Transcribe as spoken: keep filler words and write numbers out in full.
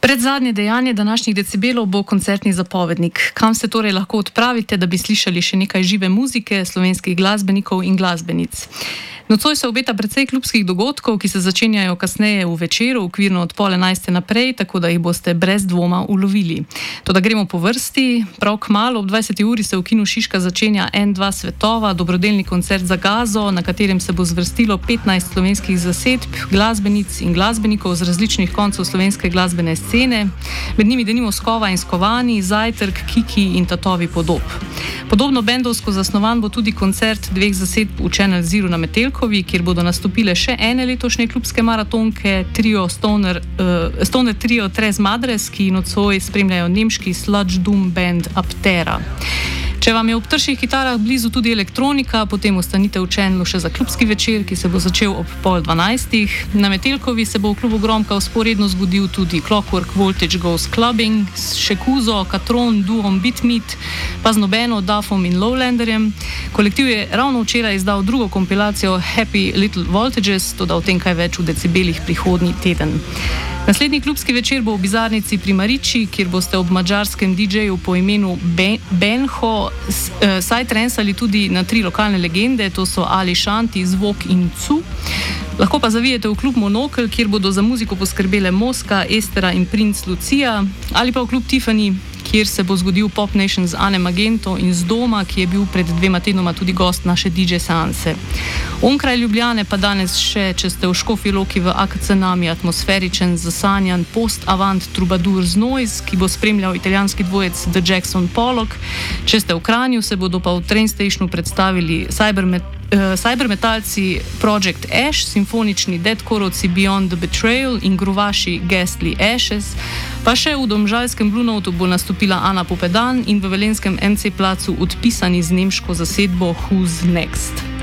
Predzadnje dejanje današnjih decibelov bo koncertni zapovednik. Kam se torej lahko odpravite, da bi slišali še nekaj žive muzike, slovenskih glasbenikov in glasbenic? Nocoj se obeta precej klubskih dogodkov, ki se začenjajo kasneje v večeru, okvirno od pol enajste naprej, tako da jih boste brez dvoma ulovili. Toda gremo po vrsti. Prav kmalu ob dvajseti uri se v Kinu Šiška začenja en dva svetova, dobrodelni koncert za Gazo, na katerem se bo zvrstilo petnajst slovenskih zasedb, glasbenic in glasbenikov z različnih koncev slovenske glasbene scene. Med njimi denimo Skova in Skovani, Zajtrk, Kiki in Tatovi podob. Podobno bendovsko zasnovan bo tudi koncert dveh zasedb v Channel Zero na Metelkovi, kjer bodo nastopile še ene letošnje klubske maratonke, trio Stoner, uh, Stoner trio Tres Madres, ki nocoj spremljajo nemški sludge doom band Aptera. Če vam je ob trših kitarah blizu tudi elektronika, potem ostanite v Channelu še za klubski večer, ki se bo začel ob pol dvanajstih. Na Metelkovi se bo v klubu Gromka vzporedno zgodil tudi Clockwork Voltage Goes Clubbing, Šekuzo, Katron, Duom Bitmeat, pa z Nobeno, Duffom in Lowlanderjem. Kolektiv je ravno včeraj izdal drugo kompilacijo Happy Little Voltages, toda o tem kaj več v decibelih prihodnji teden. Naslednji klubski večer bo v Bizarnici pri Mariči, kjer boste ob madžarskem didžeju po imenu ben, Benho uh, saj trensali tudi na tri lokalne legende, to so Ali Šanti, Zvok in Cu. Lahko pa zavijete v klub Monokel, kjer bodo za muziko poskrbele Moska, Estera in Princ Lucija, ali pa v klub Tiffany, kjer se bo zgodil Pop Nation z Ane Magento in z Doma, ki je bil pred dvema tednoma tudi gost naše D J seanse. Onkraj Ljubljane pa danes še, če ste v Škofji Loki v A K C Nami, atmosferičen, zasanjan post-avant trubadur z Noise, ki bo spremljal italijanski dvojec The Jackson Pollock. Če ste v Kranju, se bodo pa v Train Stationu predstavili Cybermet Uh, cybermetalci Project Ash, simfonični deadcoreovci Beyond the Betrayal in gruvaši Ghastly Ashes. Pa še v domžalskem Blue Notu bo nastopila Ana Popedan in v velenskem M C placu odpisani z nemško zasedbo Who's Next.